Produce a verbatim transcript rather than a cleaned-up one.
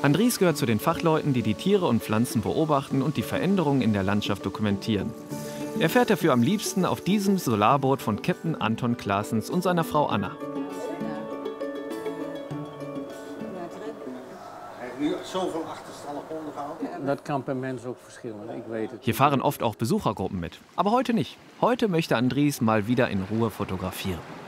Andries gehört zu den Fachleuten, die die Tiere und Pflanzen beobachten und die Veränderungen in der Landschaft dokumentieren. Er fährt dafür am liebsten auf diesem Solarboot von Captain Anton Claessens und seiner Frau Anna. Dat kan per mens ook verschillen, ik weet het. Hier fahren oft auch Besuchergruppen mit. Aber heute nicht. Heute möchte Andries mal wieder in Ruhe fotografieren.